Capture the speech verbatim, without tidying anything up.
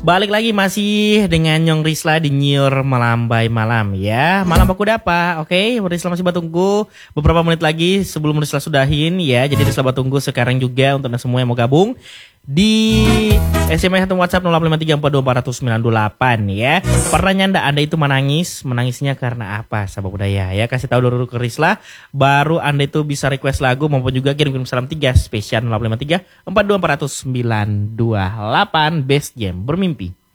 Balik lagi masih dengan Nyong Risla di Nyur Melambai Malam ya. Malam aku dapa. Oke, Risla masih batunggu beberapa menit lagi sebelum Risla sudahin ya. Jadi Risla batunggu sekarang juga untuk semua yang mau gabung di S M S atau WhatsApp nol delapan lima tiga empat dua empat sembilan delapan ya. Pertanyaan anda, anda itu menangis, menangisnya karena apa? Sabab budaya ya. Kasih tahu dulu ke Risla, baru anda itu bisa request lagu maupun juga kirim-kirim salam tiga spesial nol delapan lima tiga empat dua empat sembilan dua delapan Best Jam Bermimpi.